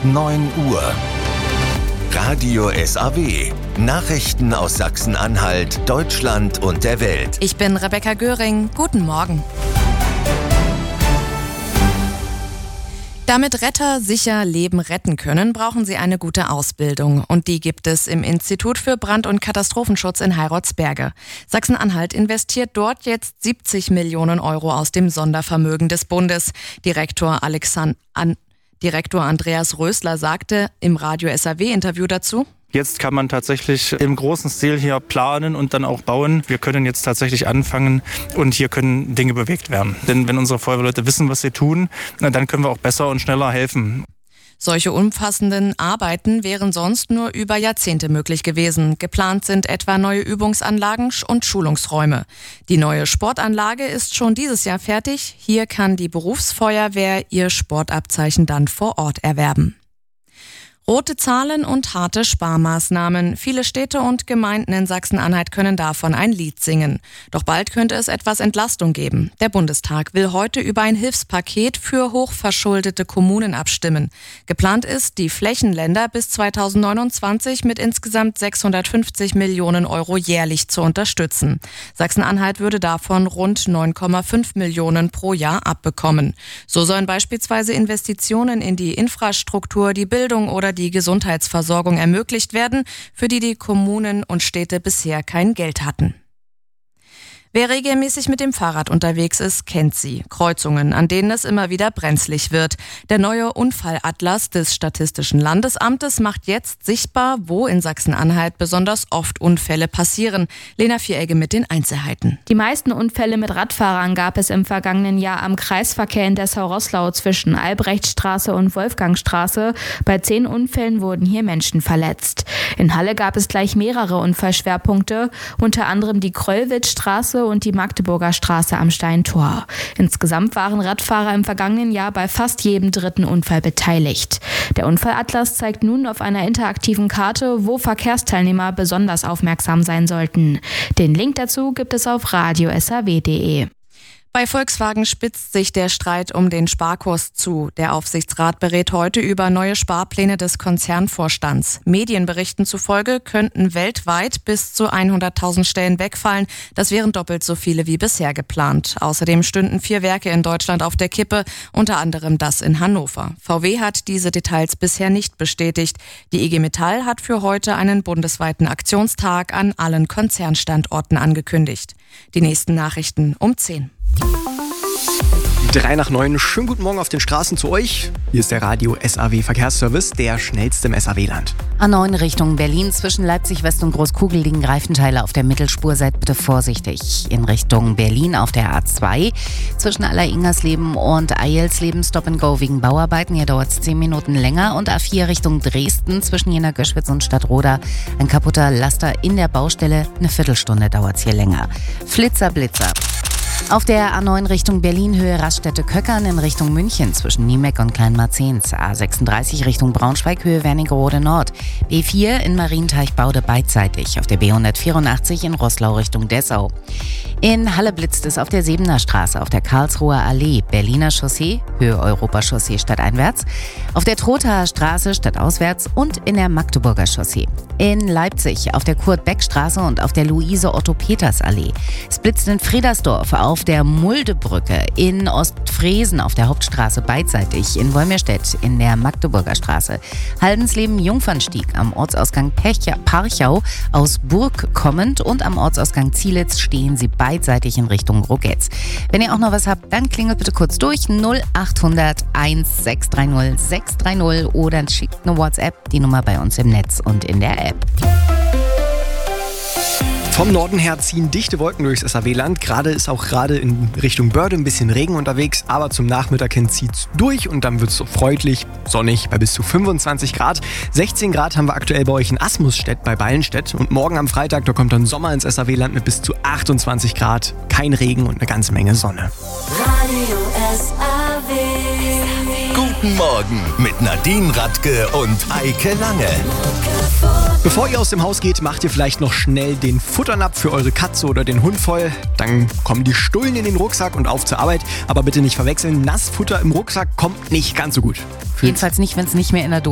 ist 9 Uhr. Radio SAW. Nachrichten aus Sachsen-Anhalt, Deutschland und der Welt. Ich bin Rebecca Göring. Guten Morgen. Damit Retter sicher Leben retten können, brauchen sie eine gute Ausbildung. Und die gibt es im Institut für Brand- und Katastrophenschutz in Heiratsberge. Sachsen-Anhalt investiert dort jetzt 70 Millionen Euro aus dem Sondervermögen des Bundes. Direktor Andreas Rösler sagte im Radio SAW-Interview dazu: Jetzt kann man tatsächlich im großen Stil hier planen und dann auch bauen. Wir können jetzt tatsächlich anfangen und hier können Dinge bewegt werden. Denn wenn unsere Feuerwehrleute wissen, was sie tun, dann können wir auch besser und schneller helfen. Solche umfassenden Arbeiten wären sonst nur über Jahrzehnte möglich gewesen. Geplant sind etwa neue Übungsanlagen und Schulungsräume. Die neue Sportanlage ist schon dieses Jahr fertig. Hier kann die Berufsfeuerwehr ihr Sportabzeichen dann vor Ort erwerben. Rote Zahlen und harte Sparmaßnahmen. Viele Städte und Gemeinden in Sachsen-Anhalt können davon ein Lied singen. Doch bald könnte es etwas Entlastung geben. Der Bundestag will heute über ein Hilfspaket für hochverschuldete Kommunen abstimmen. Geplant ist, die Flächenländer bis 2029 mit insgesamt 650 Millionen Euro jährlich zu unterstützen. Sachsen-Anhalt würde davon rund 9,5 Millionen pro Jahr abbekommen. So sollen beispielsweise Investitionen in die Infrastruktur, die Bildung oder die Gesundheitsversorgung ermöglicht werden, für die die Kommunen und Städte bisher kein Geld hatten. Wer regelmäßig mit dem Fahrrad unterwegs ist, kennt sie. Kreuzungen, an denen es immer wieder brenzlig wird. Der neue Unfallatlas des Statistischen Landesamtes macht jetzt sichtbar, wo in Sachsen-Anhalt besonders oft Unfälle passieren. Lena Vieregge mit den Einzelheiten. Die meisten Unfälle mit Radfahrern gab es im vergangenen Jahr am Kreisverkehr in Dessau-Roßlau zwischen Albrechtstraße und Wolfgangstraße. Bei 10 Unfällen wurden hier Menschen verletzt. In Halle gab es gleich mehrere Unfallschwerpunkte, unter anderem die Kröllwitzstraße und die Magdeburger Straße am Steintor. Insgesamt waren Radfahrer im vergangenen Jahr bei fast jedem 3. Unfall beteiligt. Der Unfallatlas zeigt nun auf einer interaktiven Karte, wo Verkehrsteilnehmer besonders aufmerksam sein sollten. Den Link dazu gibt es auf radiosaw.de. Bei Volkswagen spitzt sich der Streit um den Sparkurs zu. Der Aufsichtsrat berät heute über neue Sparpläne des Konzernvorstands. Medienberichten zufolge könnten weltweit bis zu 100.000 Stellen wegfallen. Das wären doppelt so viele wie bisher geplant. Außerdem stünden 4 Werke in Deutschland auf der Kippe, unter anderem das in Hannover. VW hat diese Details bisher nicht bestätigt. Die IG Metall hat für heute einen bundesweiten Aktionstag an allen Konzernstandorten angekündigt. Die nächsten Nachrichten um 10. 3 nach 9. Schönen guten Morgen auf den Straßen zu euch. Hier ist der Radio SAW Verkehrsservice, der schnellste im SAW-Land. A9 Richtung Berlin. Zwischen Leipzig West und Großkugel liegen Greifenteile auf der Mittelspur. Seid bitte vorsichtig. In Richtung Berlin auf der A2. Zwischen Aller-Ingersleben und Eilsleben Stop and Go wegen Bauarbeiten. Hier dauert es 10 Minuten länger. Und A4 Richtung Dresden. Zwischen Jena, Göschwitz und Stadtroda. Ein kaputter Laster in der Baustelle. Eine Viertelstunde dauert es hier länger. Flitzer, Blitzer. Auf der A9 Richtung Berlin, Höhe Raststätte-Köckern in Richtung München zwischen Niemeck und Kleinmarzehns. A36 Richtung Braunschweig, Höhe Wernigerode Nord. B4 in Marienteich-Baude beidseitig. Auf der B184 in Roßlau Richtung Dessau. In Halle blitzt es auf der Sebener Straße, auf der Karlsruher Allee, Berliner Chaussee, Höhe Europachaussee stadteinwärts. Auf der Trothaer Straße stadtauswärts und in der Magdeburger Chaussee. In Leipzig auf der Kurt-Beck-Straße und auf der Luise-Otto-Peters-Allee. Es blitzt in Friedersdorf auf der Muldebrücke, in Ostfriesen auf der Hauptstraße beidseitig, in Wolmirstedt in der Magdeburger Straße. Haldensleben-Jungfernstieg am Ortsausgang Parchau aus Burg kommend und am Ortsausgang Zielitz stehen sie beidseitig in Richtung Rogetz. Wenn ihr auch noch was habt, dann klingelt bitte kurz durch 0800 1630 630 oder schickt eine WhatsApp, die Nummer bei uns im Netz und in der App. Vom Norden her ziehen dichte Wolken durchs SAW-Land. Gerade in Richtung Börde ein bisschen Regen unterwegs, aber zum Nachmittag hin zieht es durch und dann wird es so freundlich, sonnig bei bis zu 25 Grad. 16 Grad haben wir aktuell bei euch in Asmusstedt bei Ballenstedt und morgen am Freitag, da kommt dann Sommer ins SAW-Land mit bis zu 28 Grad. Kein Regen und eine ganze Menge Sonne. Radio SAW. Guten Morgen mit Nadine Radke und Eike Lange. Bevor ihr aus dem Haus geht, macht ihr vielleicht noch schnell den Futternapf für eure Katze oder den Hund voll. Dann kommen die Stullen in den Rucksack und auf zur Arbeit. Aber bitte nicht verwechseln, Nassfutter im Rucksack kommt nicht ganz so gut. Jedenfalls nicht, wenn es nicht mehr in der Dose